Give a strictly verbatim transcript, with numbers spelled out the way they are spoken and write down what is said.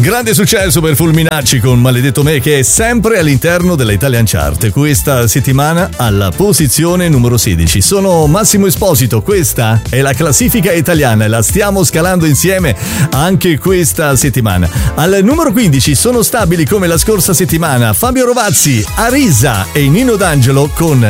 Grande successo per Fulminacci con Maledetto Me, che è sempre all'interno della Italian Chart. Questa settimana alla posizione numero sedici. Sono Massimo Esposito, questa è la classifica italiana e la stiamo scalando insieme anche questa settimana. Al numero quindici sono stabili come la scorsa settimana Fabio Rovazzi, Arisa e Nino D'Angelo con